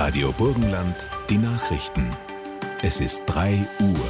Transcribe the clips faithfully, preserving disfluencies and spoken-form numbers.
Radio Burgenland, die Nachrichten. Es ist drei Uhr.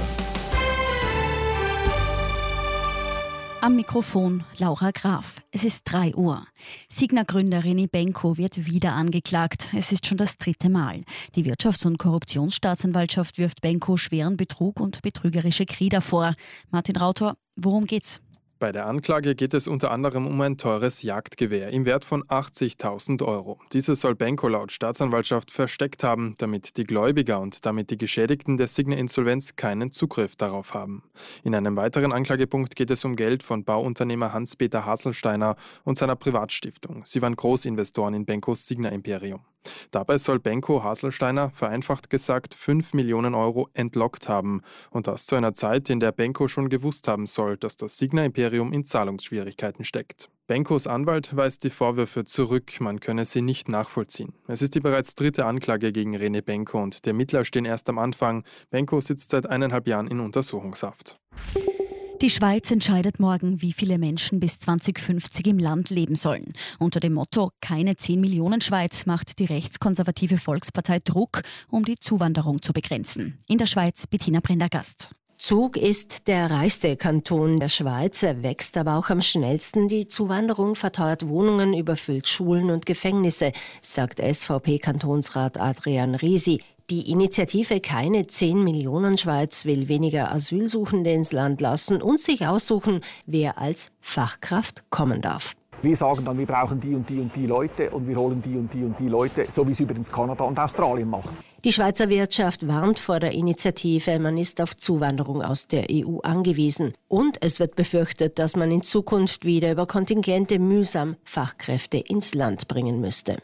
Am Mikrofon Laura Graf. Es ist drei Uhr. Signa-Gründer René Benko wird wieder angeklagt. Es ist schon das dritte Mal. Die Wirtschafts- und Korruptionsstaatsanwaltschaft wirft Benko schweren Betrug und betrügerische Krieder vor. Martin Rautor, worum geht's? Bei der Anklage geht es unter anderem um ein teures Jagdgewehr im Wert von achtzigtausend Euro. Dieses soll Benko laut Staatsanwaltschaft versteckt haben, damit die Gläubiger und damit die Geschädigten der Signa-Insolvenz keinen Zugriff darauf haben. In einem weiteren Anklagepunkt geht es um Geld von Bauunternehmer Hans-Peter Haselsteiner und seiner Privatstiftung. Sie waren Großinvestoren in Benkos Signa-Imperium. Dabei soll Benko Haselsteiner, vereinfacht gesagt, fünf Millionen Euro entlockt haben. Und das zu einer Zeit, in der Benko schon gewusst haben soll, dass das Signa-Imperium in Zahlungsschwierigkeiten steckt. Benkos Anwalt weist die Vorwürfe zurück, man könne sie nicht nachvollziehen. Es ist die bereits dritte Anklage gegen René Benko und die Ermittler stehen erst am Anfang. Benko sitzt seit eineinhalb Jahren in Untersuchungshaft. Die Schweiz entscheidet morgen, wie viele Menschen bis zwanzig fünfzig im Land leben sollen. Unter dem Motto „Keine zehn Millionen Schweiz" macht die rechtskonservative Volkspartei Druck, um die Zuwanderung zu begrenzen. In der Schweiz Bettina Prendergast. Zug ist der reichste Kanton der Schweiz, er wächst aber auch am schnellsten. Die Zuwanderung verteuert Wohnungen, überfüllt Schulen und Gefängnisse, sagt S V P-Kantonsrat Adrian Risi. Die Initiative Keine zehn Millionen Schweiz will weniger Asylsuchende ins Land lassen und sich aussuchen, wer als Fachkraft kommen darf. Wir sagen dann, wir brauchen die und die und die Leute und wir holen die und die und die Leute, so wie es übrigens Kanada und Australien macht. Die Schweizer Wirtschaft warnt vor der Initiative, man ist auf Zuwanderung aus der E U angewiesen. Und es wird befürchtet, dass man in Zukunft wieder über Kontingente mühsam Fachkräfte ins Land bringen müsste.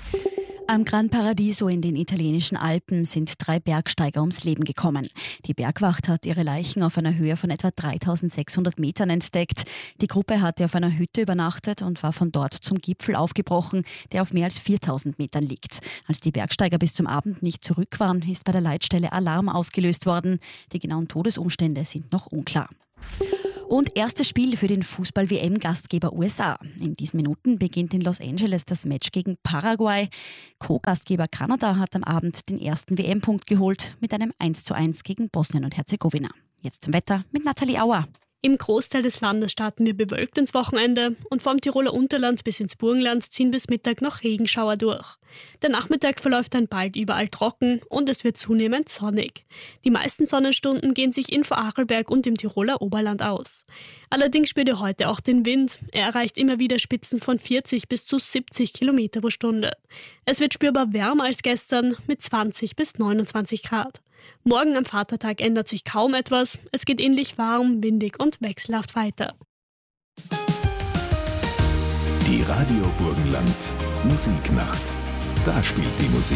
Am Gran Paradiso in den italienischen Alpen sind drei Bergsteiger ums Leben gekommen. Die Bergwacht hat ihre Leichen auf einer Höhe von etwa dreitausendsechshundert Metern entdeckt. Die Gruppe hatte auf einer Hütte übernachtet und war von dort zum Gipfel aufgebrochen, der auf mehr als viertausend Metern liegt. Als die Bergsteiger bis zum Abend nicht zurück waren, ist bei der Leitstelle Alarm ausgelöst worden. Die genauen Todesumstände sind noch unklar. Und erstes Spiel für den Fußball-W M-Gastgeber U S A. In diesen Minuten beginnt in Los Angeles das Match gegen Paraguay. Co-Gastgeber Kanada hat am Abend den ersten W M-Punkt geholt mit einem eins zu eins gegen Bosnien und Herzegowina. Jetzt zum Wetter mit Nathalie Auer. Im Großteil des Landes starten wir bewölkt ins Wochenende und vom Tiroler Unterland bis ins Burgenland ziehen bis Mittag noch Regenschauer durch. Der Nachmittag verläuft dann bald überall trocken und es wird zunehmend sonnig. Die meisten Sonnenstunden gehen sich in Vorarlberg und im Tiroler Oberland aus. Allerdings spürt ihr heute auch den Wind. Er erreicht immer wieder Spitzen von vierzig bis zu siebzig Kilometer pro Stunde. Es wird spürbar wärmer als gestern mit zwanzig bis neunundzwanzig Grad. Morgen am Vatertag ändert sich kaum etwas. Es geht ähnlich warm, windig und wechselhaft weiter. Die Radio Burgenland Musiknacht. Da spielt die Musik.